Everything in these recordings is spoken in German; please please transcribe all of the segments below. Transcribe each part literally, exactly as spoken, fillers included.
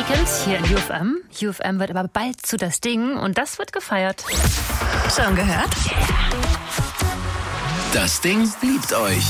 Weekend hier in U F M. U F M wird aber bald zu das Ding und das wird gefeiert. Schon gehört? Das Ding liebt euch.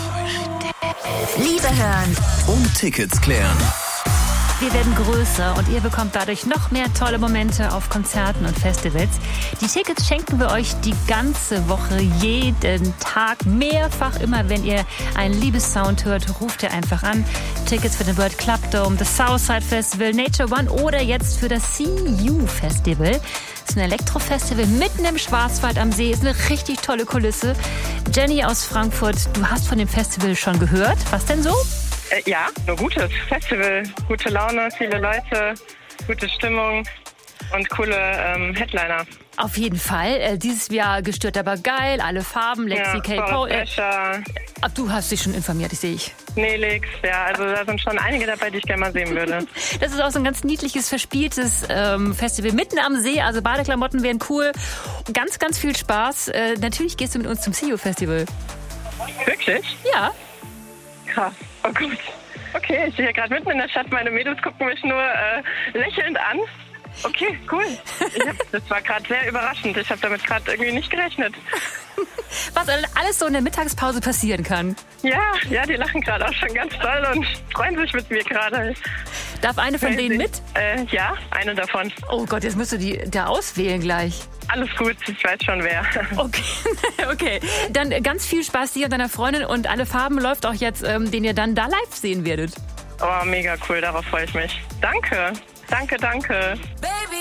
Liebe hören Und Tickets klären. Wir werden größer und ihr bekommt dadurch noch mehr tolle Momente auf Konzerten und Festivals. Die Tickets schenken wir euch die ganze Woche, jeden Tag, mehrfach. Immer wenn ihr einen Liebessound hört, ruft ihr einfach an. Tickets für den World Club Dome, das Southside Festival, Nature One oder jetzt für das C U Festival. Das ist ein Elektrofestival mitten im Schwarzwald am See. Ist eine richtig tolle Kulisse. Jenny aus Frankfurt, du hast von dem Festival schon gehört. Was denn so? Äh, ja, nur gutes Festival, gute Laune, viele Leute, gute Stimmung und coole ähm, Headliner. Auf jeden Fall. Äh, dieses Jahr gestört, aber geil. Alle Farben, Lexi, Ja, K-Pop. Äh, Escher, ach, du hast dich schon informiert, ich sehe ich. Nelix, ja, also da sind schon einige dabei, die ich gerne mal sehen würde. Das ist auch so ein ganz niedliches, verspieltes ähm, Festival mitten am See. Also Badeklamotten wären cool. Ganz, ganz viel Spaß. Äh, natürlich gehst du mit uns zum C U Festival. Wirklich? Ja. Krass. Oh gut. Okay, ich stehe hier gerade mitten in der Stadt. Meine Mädels gucken mich nur äh, lächelnd an. Okay, cool. Ich hab, das war gerade sehr überraschend. Ich habe damit gerade irgendwie nicht gerechnet. Was alles so in der Mittagspause passieren kann. Ja, ja, die lachen gerade auch schon ganz toll und freuen sich mit mir gerade. Darf eine von denen mit? Äh, ja, eine davon. Oh Gott, jetzt musst du die da auswählen gleich. Alles gut, ich weiß schon wer. Okay, okay. Dann ganz viel Spaß dir und deiner Freundin und Alle Farben läuft auch jetzt, ähm, den ihr dann da live sehen werdet. Oh, mega cool, darauf freue ich mich. Danke, danke, danke. Baby.